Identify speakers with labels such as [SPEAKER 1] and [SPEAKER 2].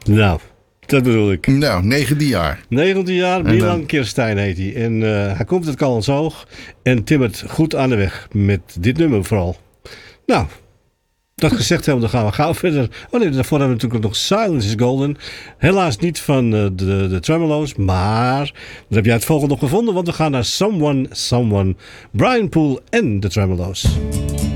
[SPEAKER 1] Nou, dat bedoel ik.
[SPEAKER 2] Nou, 19 jaar.
[SPEAKER 1] 19 jaar, Milan Kirstein heet hij. En hij komt uit Callantsoog en timmert goed aan de weg. Met dit nummer vooral. Nou, dat gezegd hebben, dan gaan we gauw verder. Oh nee, daarvoor hebben we natuurlijk nog Silence is Golden. Helaas niet van de Tremolo's, maar dan heb jij het volgende nog gevonden. Want we gaan naar Someone, Brian Poole en de Tremolo's.